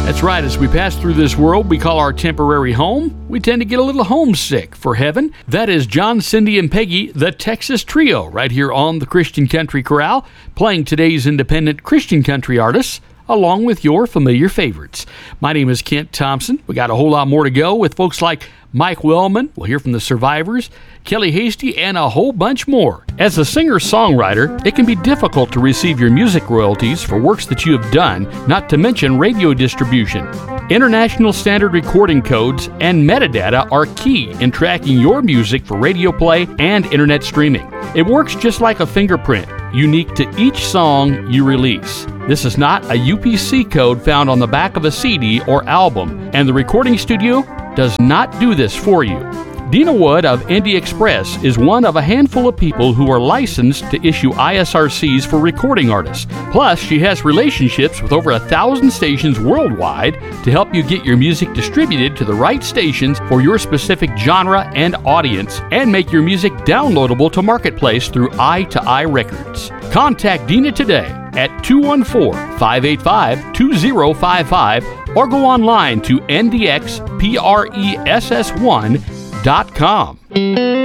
That's right, as we pass through this world we call our temporary home, we tend to get a little homesick for heaven. That is John, Cindy, and Peggy, the Texas Trio, right here on the Christian Country Corral, playing today's independent Christian country artists, along with your familiar favorites. My name is Kent Thompson. We got a whole lot more to go with folks like Mike Wellman, we'll hear from the Survivors, Kelly Hasty, and a whole bunch more. As a singer-songwriter, it can be difficult to receive your music royalties for works that you have done, not to mention radio distribution. International standard recording codes and metadata are key in tracking your music for radio play and internet streaming. It works just like a fingerprint, unique to each song you release. This is not a UPC code found on the back of a CD or album, and the recording studio does not do this for you. Dina Wood of Indie Express is one of a handful of people who are licensed to issue ISRCs for recording artists. Plus, she has relationships with over 1,000 stations worldwide to help you get your music distributed to the right stations for your specific genre and audience, and make your music downloadable to Marketplace through Eye2Eye Records. Contact Dina today at 214-585-2055 or go online to ndxpress1.com.